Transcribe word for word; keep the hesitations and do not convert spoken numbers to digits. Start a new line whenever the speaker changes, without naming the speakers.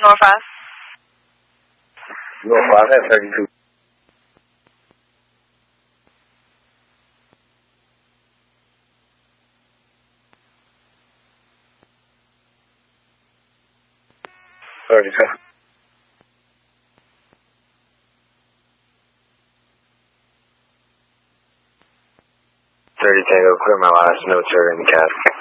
Northwest.
Northwest at thirty-two. thirty-two. thirty Tango, clear my last notes are in the cab.